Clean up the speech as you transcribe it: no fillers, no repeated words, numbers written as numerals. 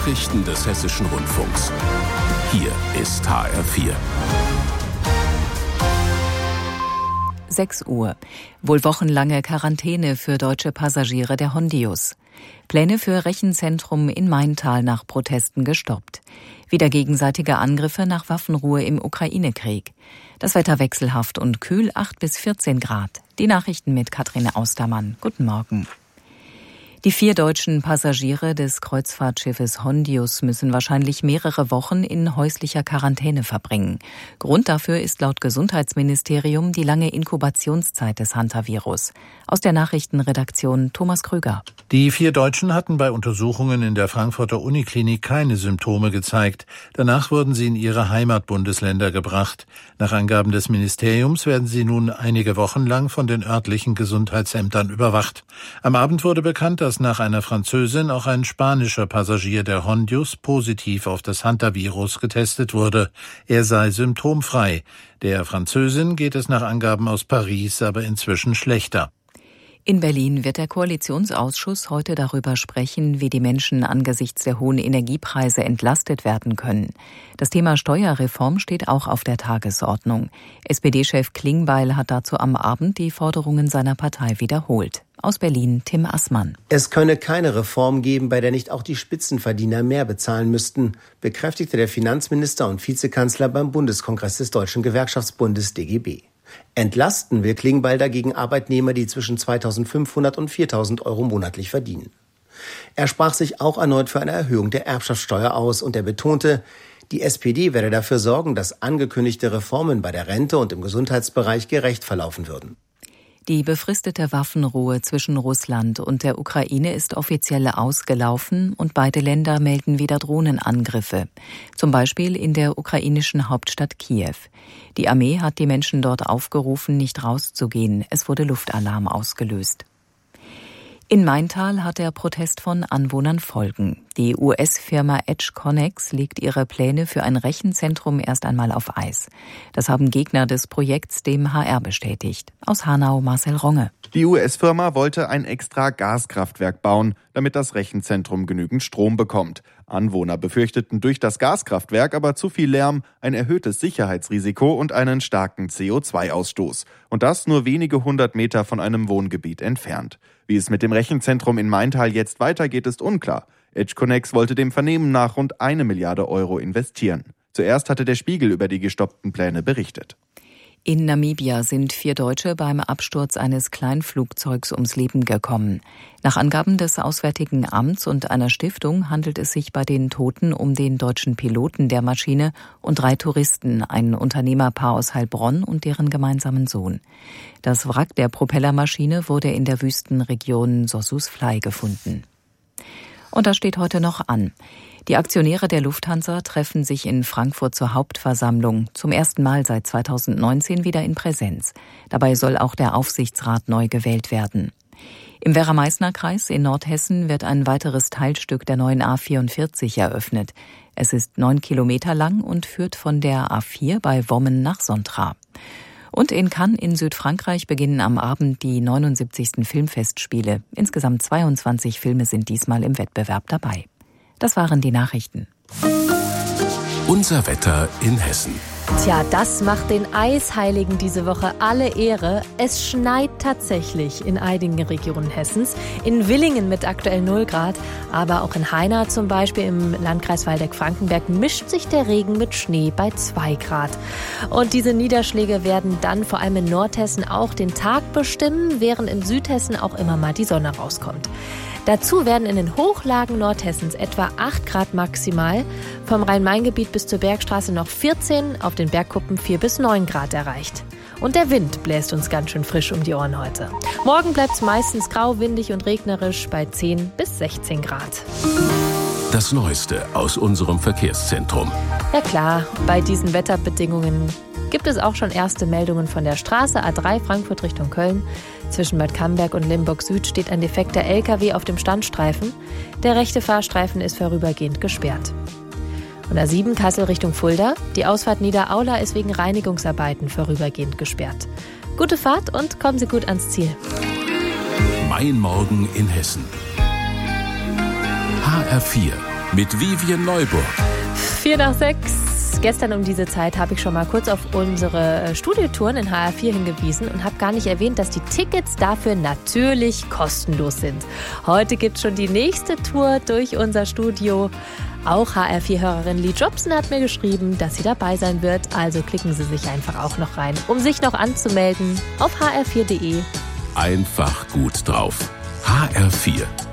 Nachrichten des Hessischen Rundfunks. Hier ist HR4. 6 Uhr. Wohl wochenlange Quarantäne für deutsche Passagiere der Hondius. Pläne für Rechenzentrum in Maintal nach Protesten gestoppt. Wieder gegenseitige Angriffe nach Waffenruhe im Ukraine-Krieg. Das Wetter wechselhaft und kühl, 8 bis 14 Grad. Die Nachrichten mit Katrin Austermann. Guten Morgen. Die 4 deutschen Passagiere des Kreuzfahrtschiffes Hondius müssen wahrscheinlich mehrere Wochen in häuslicher Quarantäne verbringen. Grund dafür ist laut Gesundheitsministerium die lange Inkubationszeit des Hantavirus. Aus der Nachrichtenredaktion Thomas Krüger. Die 4 Deutschen hatten bei Untersuchungen in der Frankfurter Uniklinik keine Symptome gezeigt. Danach wurden sie in ihre Heimatbundesländer gebracht. Nach Angaben des Ministeriums werden sie nun einige Wochen lang von den örtlichen Gesundheitsämtern überwacht. Am Abend wurde bekannt, dass nach einer Französin auch ein spanischer Passagier der Hondius positiv auf das Hantavirus getestet wurde. Er sei symptomfrei. Der Französin geht es nach Angaben aus Paris aber inzwischen schlechter. In Berlin wird der Koalitionsausschuss heute darüber sprechen, wie die Menschen angesichts der hohen Energiepreise entlastet werden können. Das Thema Steuerreform steht auch auf der Tagesordnung. SPD-Chef Klingbeil hat dazu am Abend die Forderungen seiner Partei wiederholt. Aus Berlin Tim Assmann. Es könne keine Reform geben, bei der nicht auch die Spitzenverdiener mehr bezahlen müssten, bekräftigte der Finanzminister und Vizekanzler beim Bundeskongress des Deutschen Gewerkschaftsbundes DGB. Entlasten will Klingbeil dagegen Arbeitnehmer, die zwischen 2.500 und 4.000 Euro monatlich verdienen. Er sprach sich auch erneut für eine Erhöhung der Erbschaftssteuer aus und er betonte, die SPD werde dafür sorgen, dass angekündigte Reformen bei der Rente und im Gesundheitsbereich gerecht verlaufen würden. Die befristete Waffenruhe zwischen Russland und der Ukraine ist offiziell ausgelaufen und beide Länder melden wieder Drohnenangriffe. Zum Beispiel in der ukrainischen Hauptstadt Kiew. Die Armee hat die Menschen dort aufgerufen, nicht rauszugehen. Es wurde Luftalarm ausgelöst. In Maintal hat der Protest von Anwohnern Folgen. Die US-Firma EdgeConneX legt ihre Pläne für ein Rechenzentrum erst einmal auf Eis. Das haben Gegner des Projekts dem HR bestätigt. Aus Hanau Marcel Ronge. Die US-Firma wollte ein extra Gaskraftwerk bauen, damit das Rechenzentrum genügend Strom bekommt. Anwohner befürchteten durch das Gaskraftwerk aber zu viel Lärm, ein erhöhtes Sicherheitsrisiko und einen starken CO2-Ausstoß. Und das nur wenige 100 Meter von einem Wohngebiet entfernt. Wie es mit dem Rechenzentrum in Maintal jetzt weitergeht, ist unklar. EdgeConneX wollte dem Vernehmen nach rund 1 Milliarde Euro investieren. Zuerst hatte der Spiegel über die gestoppten Pläne berichtet. In Namibia sind 4 Deutsche beim Absturz eines Kleinflugzeugs ums Leben gekommen. Nach Angaben des Auswärtigen Amts und einer Stiftung handelt es sich bei den Toten um den deutschen Piloten der Maschine und 3 Touristen, ein Unternehmerpaar aus Heilbronn und deren gemeinsamen Sohn. Das Wrack der Propellermaschine wurde in der Wüstenregion Sossusvlei gefunden. Und das steht heute noch an. Die Aktionäre der Lufthansa treffen sich in Frankfurt zur Hauptversammlung, zum ersten Mal seit 2019 wieder in Präsenz. Dabei soll auch der Aufsichtsrat neu gewählt werden. Im Werra-Meißner-Kreis in Nordhessen wird ein weiteres Teilstück der neuen A44 eröffnet. Es ist 9 Kilometer lang und führt von der A4 bei Wommen nach Sontra. Und in Cannes in Südfrankreich beginnen am Abend die 79. Filmfestspiele. Insgesamt 22 Filme sind diesmal im Wettbewerb dabei. Das waren die Nachrichten. Unser Wetter in Hessen. Tja, das macht den Eisheiligen diese Woche alle Ehre. Es schneit tatsächlich in einigen Regionen Hessens. In Willingen mit aktuell 0 Grad, aber auch in Haina zum Beispiel im Landkreis Waldeck-Frankenberg mischt sich der Regen mit Schnee bei 2 Grad. Und diese Niederschläge werden dann vor allem in Nordhessen auch den Tag bestimmen, während in Südhessen auch immer mal die Sonne rauskommt. Dazu werden in den Hochlagen Nordhessens etwa 8 Grad maximal, vom Rhein-Main-Gebiet bis zur Bergstraße noch 14, auf den Bergkuppen 4 bis 9 Grad erreicht. Und der Wind bläst uns ganz schön frisch um die Ohren heute. Morgen bleibt es meistens grau, windig und regnerisch bei 10 bis 16 Grad. Das Neueste aus unserem Verkehrszentrum. Ja klar, bei diesen Wetterbedingungen gibt es auch schon erste Meldungen von der Straße A3 Frankfurt Richtung Köln. Zwischen Bad Camberg und Limburg Süd steht ein defekter LKW auf dem Standstreifen. Der rechte Fahrstreifen ist vorübergehend gesperrt. Und A7 Kassel Richtung Fulda. Die Ausfahrt Niederaula ist wegen Reinigungsarbeiten vorübergehend gesperrt. Gute Fahrt und kommen Sie gut ans Ziel. Mein Morgen in Hessen. HR4 mit Vivian Neuburg. 5:45. Gestern um diese Zeit habe ich schon mal kurz auf unsere Studiotouren in HR4 hingewiesen und habe gar nicht erwähnt, dass die Tickets dafür natürlich kostenlos sind. Heute gibt es schon die nächste Tour durch unser Studio. Auch HR4-Hörerin Lee Jobson hat mir geschrieben, dass sie dabei sein wird. Also klicken Sie sich einfach auch noch rein, um sich noch anzumelden auf hr4.de. Einfach gut drauf. HR4